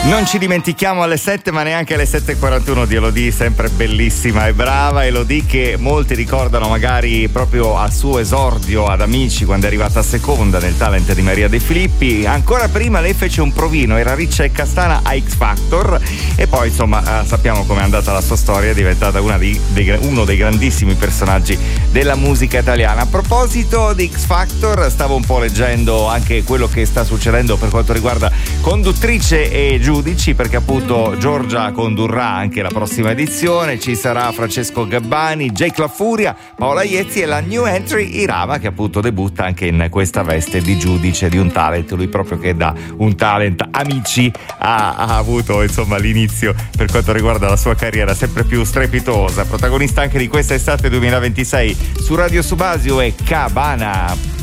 Non ci dimentichiamo alle 7, ma neanche alle 7:41 di Elodie, sempre bellissima e brava. Elodie che molti ricordano magari proprio al suo esordio ad Amici, quando è arrivata seconda nel talent di Maria De Filippi. Ancora prima lei fece un provino, era riccia e castana a X Factor, e poi insomma sappiamo com'è andata la sua storia, è diventata uno dei grandissimi personaggi della musica italiana. A proposito di X Factor, stavo un po' leggendo anche quello che sta succedendo per quanto riguarda conduttrice e giudici, perché appunto Giorgia condurrà anche la prossima edizione. Ci sarà Francesco Gabbani, Jake La Furia, Paola Iezzi e la new entry Irama, che appunto debutta anche in questa veste di giudice di un talent. Lui proprio che da un talent Amici ha avuto insomma l'inizio per quanto riguarda la sua carriera sempre più strepitosa. Protagonista anche di questa estate 2026 su Radio Subasio è Cabana.